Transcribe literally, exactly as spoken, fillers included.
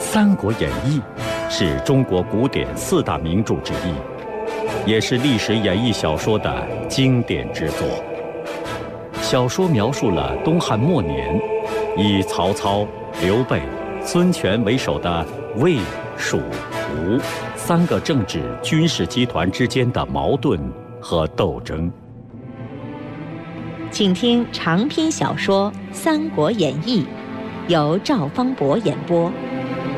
三国演义》是中国古典四大名著之一，也是历史演义小说的经典之作。小说描述了东汉末年，以曹操、刘备、孙权为首的魏、蜀、吴三个政治军事集团之间的矛盾和斗争。 请听长篇小说《三国演义》，由赵方博演播。